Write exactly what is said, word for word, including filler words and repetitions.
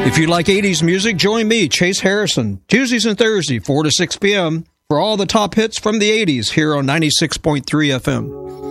If you like eighties music, join me, Chase Harrison, Tuesdays and Thursdays, four to six p.m., for all the top hits from the eighties here on ninety-six point three F M.